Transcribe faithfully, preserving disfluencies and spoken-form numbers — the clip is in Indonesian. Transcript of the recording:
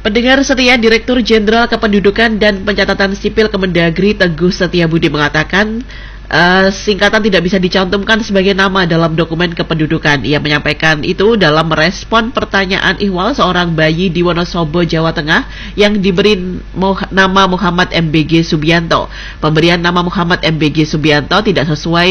Pendengar setia, Direktur Jenderal Kependudukan dan Pencatatan Sipil Kemendagri Teguh Setiabudi mengatakan uh, singkatan tidak bisa dicantumkan sebagai nama dalam dokumen kependudukan. Ia menyampaikan itu dalam merespon pertanyaan ihwal seorang bayi di Wonosobo, Jawa Tengah yang diberi mo- nama Muhammad M B G Subianto. Pemberian nama Muhammad M B G Subianto tidak sesuai